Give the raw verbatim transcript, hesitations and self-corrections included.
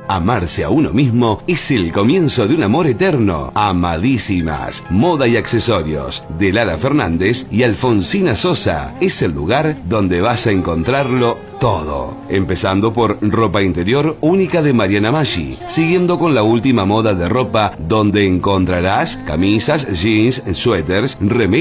Amarse a uno mismo es el comienzo de un amor eterno. Amadísimas, moda y accesorios, de Lara Fernández y Alfonsina Sosa. Es el lugar donde vas a encontrarlo todo. Empezando por ropa interior única de Mariana Maggi, siguiendo con la última moda de ropa, donde encontrarás camisas, jeans, suéteres, remeras